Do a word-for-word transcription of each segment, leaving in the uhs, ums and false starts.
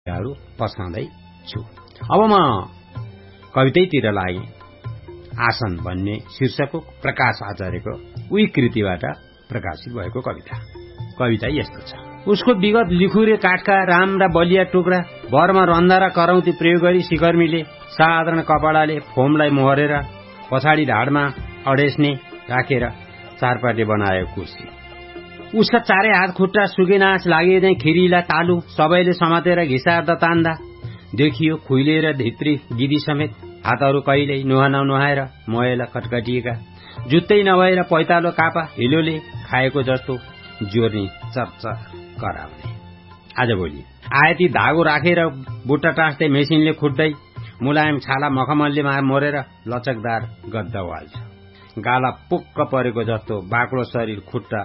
कविताहरू पस्काउँदै छु। अब म कवितैतिर लागेँ। आसन भन्ने शीर्षकको प्रकाश आचार्यको उही कृतिबाट प्रकाशित भएको कविता। कविता यस्तो छ। उसको विगत लिखुरे काठका राम्रा बलिया टुक्रा भरमा रन्धा र करौती प्रयोग गरी सिकर्मीले साधारण कपडाले फोमलाई मोहरेर पछाडि ढाडमा अडेस्ने राखेर चारपाटे बनायो कुर्सी। उसका चारै हात खुट्टा सुकेनाच लागिँदै खिरीला तालु सबैले समातेर घिसार्दा तान्दा देखियो खुइलेर भित्री गिदी समेत हातहरू कहिल्यै नुहा ननुहाएर मोयला कटकटिएका जुत्तै नभएर पैतालो कापा हिलोले खाएको जस्तो जोर्नी चरचर कराउने। आजभोलि आयती धागो राखेर बुट्टा टाँस्दै मेसिनले खुट्दै मुलायम छाला मखमलले मोरेर लचकदार गद्दा वाल्छ। गाला पुक्क परेको जस्तो बाक्लो शरीर खुट्टा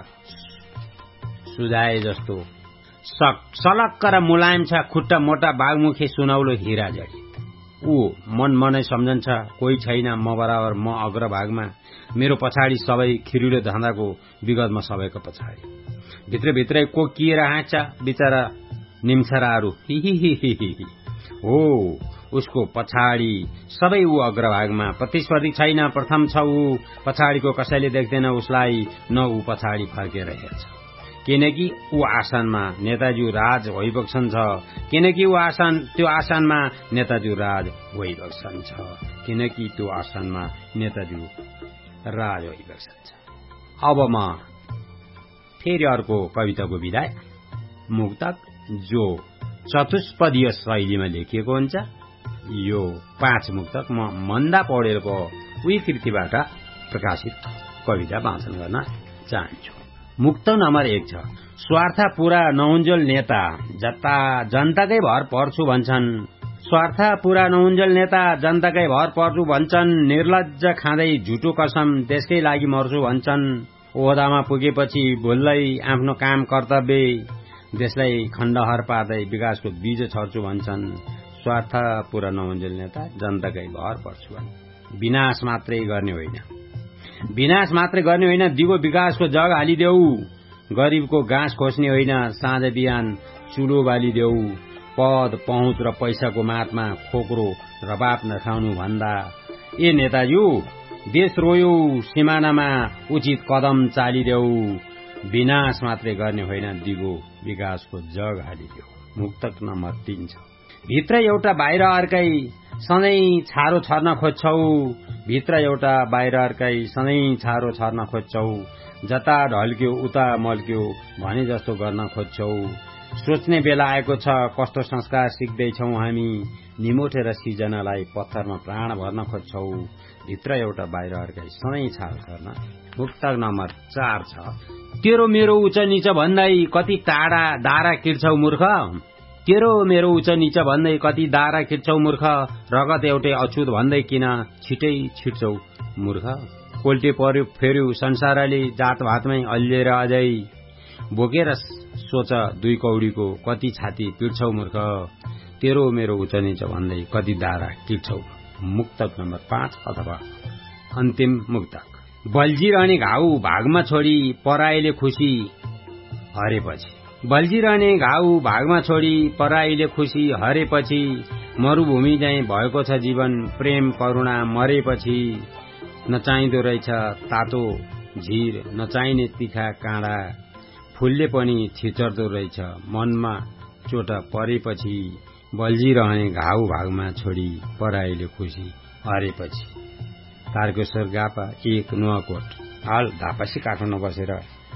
सुझाए जस्तो सक सलक्क र मुलायम छ खुट्टा मोटा बागमुखे सुनौलो हिरा जडित। ऊ मन मनै सम्झन्छ कोही छैन म बराबर म अग्रभागमा मेरो पछाडि सबै खिरिलो धन्दाको विगतमा सबैको पछाडि भित्रभित्रै कोकिएर हाँस्छ बिचरा निम्छराहरू हिहिहिहि हो उसको पछाडि सबै ऊ अग्रभागमा प्रतिस्पर्धी छैन प्रथम छ ऊ पछाडिको कसैले देख्दैन उसलाई न ऊ पछाडि फर्केर हेर्छ किनकि ऊ आसनमा नेताजी राज भइबक्सन छ किनकि ऊ आसन त्यो आसनमा नेताजी राज भइबक्सन छ किनकि त्यो आसनमा नेताजी राज भइबक्सन छ। अब म फेरि अर्को कविताको विधाय मुक्तक जो चतुष्पदीय शैलीमा लेखिएको हुन्छ। यो पाँच मुक्तक म मन्दा पौडेलको उही कृतिबाट प्रकाशित कविता वाचन गर्न चाहन्छु। मुक्त नम्बर एक छ। स्वार्थ पूरा नहुन्जेल नेता जता जनताकै भर पर्छु भन्छन्। स्वार्थ पूरा नहुन्जेल नेता जनताकै भर पर्छु भन्छन्। निर्लज्ज खाँदै झुटो कसम देशकै लागि मर्छु भन्छन्। ओहदामा पुगेपछि भुल्दै आफ्नो काम कर्तव्य देशलाई खण्डहर पार्दै विकासको बीज छर्छु भन्छन्। स्वार्थ पूरा नहुन्जेल नेता जनताकै भर पर्छु भन्। विनाश मात्रै गर्ने होइन विनाश मात्रै गर्ने होइन दिगो विकासको जग हालिदेऊ। गरीबको घाँस खोज्ने होइन साँझ बिहान चुलो बालिदेऊ। पद पहुँच र पैसाको मातमा खोक्रो रबाब नखाउनु भन्दा ए नेताज्यू देश रोयो सिमानामा उचित कदम चालिदेऊ। विनाश मात्रै गर्ने होइन दिगो विकासको जग हालिदेऊ। मुक्तक नम्बर तीन छ। भित्र एउटा बाहिर अर्कै सधैँ छारो छर्न खोज्छौ। भित्र एउटा बाहिर अर्कै सधैँ छारो छर्न खोज्छौ। जता ढल्क्यो उता मल्क्यो भने जस्तो गर्न खोज्छौ। सोच्ने बेला आएको छ कस्तो संस्कार सिक्दैछौ हामी। निमोठेर सिर्जनालाई पत्थरमा प्राण भर्न खोज्छौ। भित्र एउटा बाहिर अर्कै सधैँ छारो छर्न। मुक्तक नम्बर चार छ। तेरो मेरो उच्च निच भन्दै कति टाढा दारा किर्छौ मूर्ख। तेरो मेरो उच्च निच भन्दै कति दारा खिच्छौ मूर्ख। रगत एउटै अछुत भन्दै किन छिटै छिट्छौ मूर्ख। कोल्टे पर्यो फेर्यो संसारले जात भातमै अल्लिएर अझै बोकेर सोच दुई कौडीको कति छाती पिट्छौ मूर्ख। तेरो मेरो उच्च निच भन्दै कति दारा किर्छौ। मुक्तक नम्बर पाँच अथवा अन्तिम मुक्तक। बल्झिरहने घाउ भागमा छोडी पराईले खुसी हरेपछि। बल्झिरहने घाउ भागमा छोडी पराईले खुसी हरेपछि। मरुभूमि झैं भएको छ जीवन प्रेम करुणा मरेपछि। नचाहिँदो रहेछ तातो झिर नचाहिने तिखा काँडा। फूलले पनि छिचर्दो रहेछ मनमा चोट परेपछि। बल्झिरहने घाउ भागमा छोडी पराईले खुसी हरेपछि। तारकेश्वर गापा एक नुवाकोट। हाल धापासी काठमाडौँ बसेर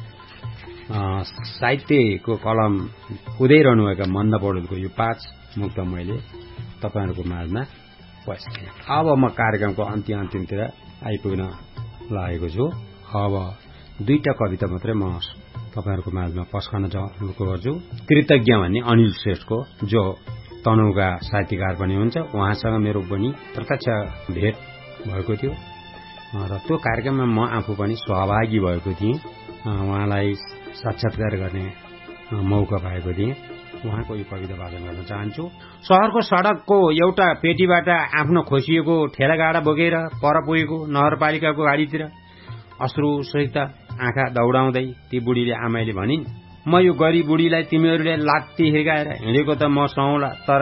साहित्यको कलम कुदाइरहनुभएका मन्दा पौडेलको यो पाँच मुक्त मैले तपाईहरुको माझमा पस्केँ। अब म कार्यक्रमको अन्त्य अन्तिमतिर आइपुग्न लागेको छु। अब दुईटा कविता मात्रै म तपाईहरुको माझमा पस्कन चाहन्छु गर्छु। कृतज्ञ भन्ने अनिल श्रेष्ठको जो तनहुका साहित्यकार पनि हुन्छ। उहाँसँग मेरो पनि प्रत्यक्ष भेट भएको थियो र त्यो कार्यक्रममा म आफू पनि सहभागी भएको थिएँ। उहाँलाई साक्षात्कार गर्ने मौका पाएको थिएँ। उहाँको यो कविता वाचन गर्न चाहन्छु। शहरको सड़कको एउटा पेटीबाट आफ्नो खोसिएको ठेलागाडा बोकेर पर पुगेको नगरपालिकाको गाडीतिर अश्रु सहित आँखा दौडाउँदै ती बुढीले आमाले भनिन्, म यो गरी बुढीलाई तिमीहरूले लात्ती हिर्काएर हिँडेको त म सहौला, तर